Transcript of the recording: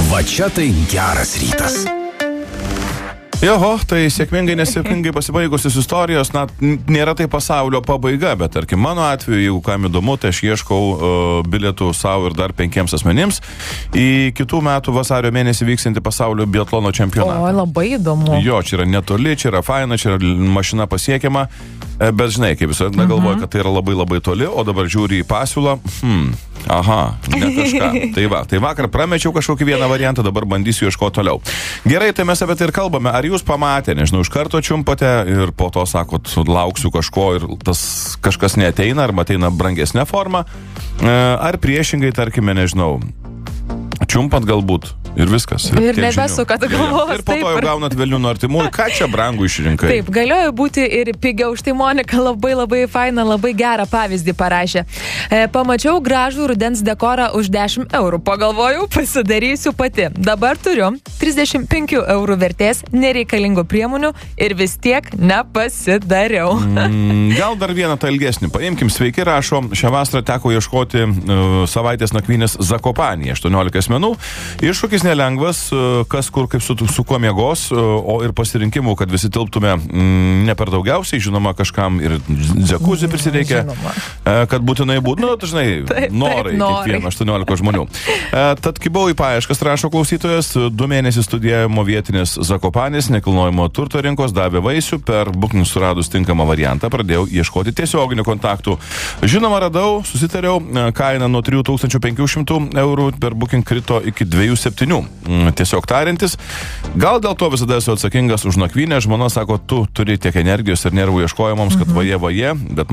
Va čia tai geras rytas. Joho, tai sėkmingai, nesėkmingai pasibaigusios istorijos, na, nėra tai pasaulio pabaiga, bet tarkim, mano atveju, jeigu kam įdomu, tai aš ieškau bilietų savo ir dar 5 asmenims į kitų metų vasario mėnesį vyksiantį pasaulio biatlono čempionatą. O, labai įdomu. Jo, čia yra netoli, čia yra faina, čia yra mašina pasiekiama, bet žinai, kaip visada galvoju, kad tai yra labai labai toli, o dabar žiūri į pasiūlą, aha, ne kažką. Tai vakar pramečiau kažkokį vieną variantą, dabar bandysiu ieškoti toliau. Gerai, tai mes apie tai ir kalbame. Ar jūs pamatė, nežinau, iš karto čiumpate ir po to sakot, lauksiu kažko ir tas kažkas neateina, arba ateina brangesnė forma, ar priešingai, tarkime, nežinau, čiumpat galbūt ir viskas. Ir nebesukat galvos. Ir po to jau gaunat velnių nuo artimųjų. Ką čia brangų išrinkai? Taip, galėjo būti ir pigiau. Štai Monika labai labai faina, labai gerą pavyzdį parašė. Pamačiau gražų rudens dekorą už 10 eurų. Pagalvojau, pasidarysiu pati. Dabar turiu 35 eurų vertės nereikalingų priemonių ir vis tiek nepasidariau. Gal dar vieną tą ilgesnį. Paimkim, sveiki, rašo, šią vasarą teko ieškoti savaitės nakvynės Zakopanėje, 18 asmenų. Iššūkis nelengvas, kas kur kaip su kuo miegos, o ir pasirinkimų, kad visi tilptume ne per daugiausiai, žinoma, kažkam ir džekuzį prisireikia, kad būtinai būtų, nu, dažnai norai kiekvieno 18 žmonių. Tad kibau į paieškas, rašo klausytojas, 2 mėnesius studijavimo vietinės Zakopanės nekilnojamo turto rinkos davė vaisių, per Booking suradus tinkamą variantą, pradėjau ieškoti tiesioginių kontaktų. Žinoma, radau, susitariau, kaina nuo 3500 eurų per Booking krito iki 2,7. Tiesiog tariantis, gal dėl to visada esu atsakingas už nakvynę, žmona sako, tu turi tiek energijos ir nervų ieškojimams, kad vaje, bet